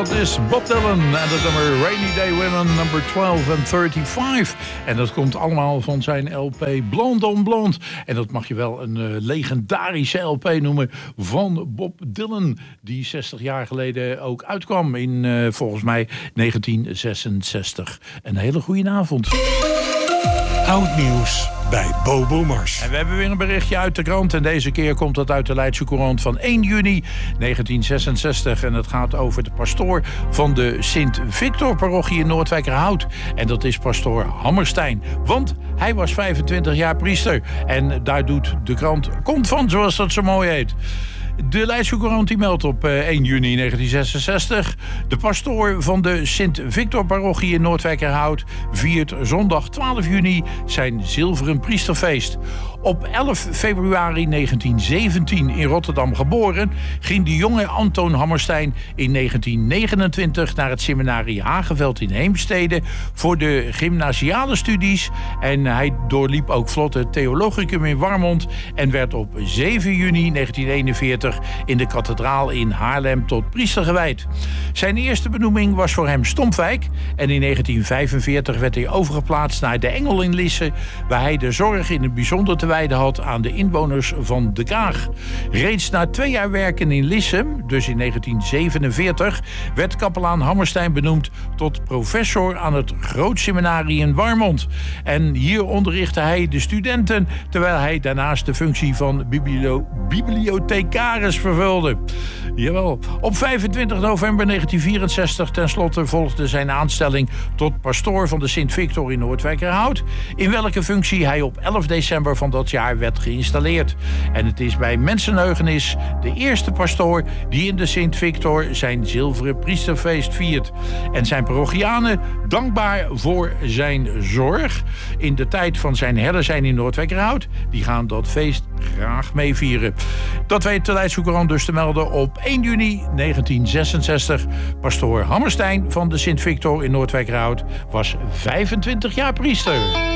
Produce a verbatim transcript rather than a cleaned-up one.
Dat is Bob Dylan en dat nummer Rainy Day Women number twaalf en vijfendertig. En dat komt allemaal van zijn L P Blonde on Blonde. En dat mag je wel een uh, legendarische L P noemen van Bob Dylan. Die zestig jaar geleden ook uitkwam in uh, volgens mij negentien zesenzestig. Een hele goede avond. Oud nieuws bij Bobo Mars. En we hebben weer een berichtje uit de krant. En deze keer komt dat uit de Leidse Courant van één juni negentien zesenzestig. En het gaat over de pastoor van de Sint-Victor-parochie in Noordwijkerhout. En dat is pastoor Hammerstein. Want hij was vijfentwintig jaar priester. En daar doet de krant Komt van, zoals dat zo mooi heet. De Leidse Courant die meldt op één juni negentien zesenzestig... de pastoor van de Sint-Victor-parochie in Noordwijkerhout viert zondag twaalf juni zijn zilveren priesterfeest. Op elf februari negentien zeventien in Rotterdam geboren, ging de jonge Antoon Hammerstein in negentien negenentwintig naar het seminarie Hageveld in Heemstede voor de gymnasiale studies. En hij doorliep ook vlot het theologicum in Warmond en werd op zeven juni negentien eenenveertig in de kathedraal in Haarlem tot priester gewijd. Zijn eerste benoeming was voor hem Stompwijk en in negentien vijfenveertig werd hij overgeplaatst naar de Engel in Lisse, waar hij de zorg in het bijzonder te wijden had aan de inwoners van De Kaag. Reeds na twee jaar werken in Lisse, dus in negentien zevenenveertig, werd kapelaan Hammerstein benoemd tot professor aan het Groot Seminarie in Warmond. En hier onderrichtte hij de studenten, terwijl hij daarnaast de functie van biblio- bibliothecaris vervulde. Jawel. Op vijfentwintig november negentien vierenzestig tenslotte volgde zijn aanstelling tot pastoor van de Sint-Victor in Noordwijkerhout, in welke functie hij op elf december van dat jaar werd geïnstalleerd. En het is bij mensenheugenis de eerste pastoor die in de Sint-Victor zijn zilveren priesterfeest viert. En zijn parochianen, dankbaar voor zijn zorg in de tijd van zijn herder zijn in Noordwijkerhout, die gaan dat feest graag meevieren. Dat weet de Leidse Courant dus te melden op één juni negentien zesenzestig. Pastoor Hammerstein van de Sint-Victor in Noordwijkerhout was vijfentwintig jaar priester.